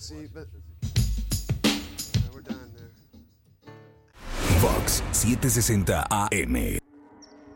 see, but we're done there. Fox 760 AM.